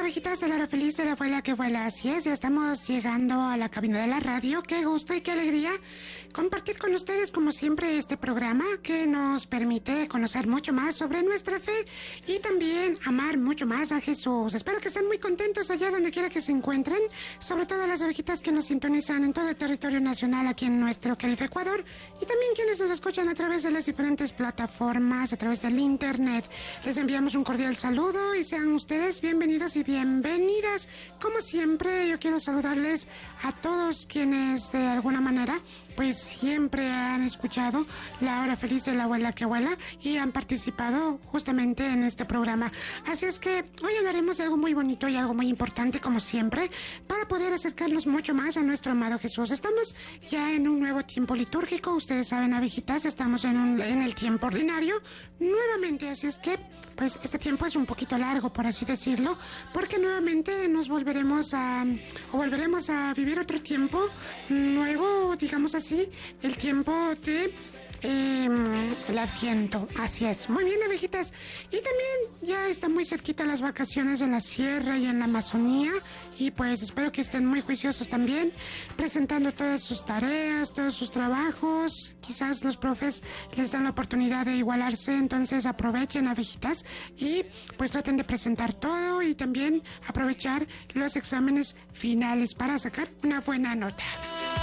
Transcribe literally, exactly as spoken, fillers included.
abejitas de la hora feliz de la abuela que vuela. Así es, ya estamos llegando a la cabina de la radio. Qué gusto y qué alegría compartir con ustedes, como siempre, este programa que nos permite conocer mucho más sobre nuestra fe y también amar mucho más a Jesús. Espero que estén muy contentos allá donde quiera que se encuentren, sobre todo las abejitas que nos sintonizan en todo el territorio nacional aquí en nuestro querido Ecuador, y también quienes nos escuchan a través de las diferentes plataformas, a través del internet. Les enviamos un cordial saludo y sean ustedes bienvenidos y bienvenidas. Como siempre, yo quiero saludarles a todos quienes de alguna manera pues siempre han escuchado La Hora Feliz de la Abuela que Vuela y han participado justamente en este programa. Así es que hoy hablaremos de algo muy bonito y algo muy importante, como siempre, para poder acercarnos mucho más a nuestro amado Jesús. Estamos ya en un nuevo tiempo litúrgico, ustedes saben, abejitas, estamos en, un, en el tiempo ordinario nuevamente, así es que pues este tiempo es un poquito largo, por así decirlo, porque nuevamente nos volveremos a o volveremos a vivir otro tiempo nuevo, digamos así, el tiempo de eh, el Adviento. Así es. Muy bien, abejitas. Y también ya están muy cerquita las vacaciones en la sierra y en la Amazonía, y pues espero que estén muy juiciosos también, presentando todas sus tareas, todos sus trabajos. Quizás los profes les dan la oportunidad de igualarse, entonces aprovechen, abejitas, y pues traten de presentar todo y también aprovechar los exámenes finales para sacar una buena nota.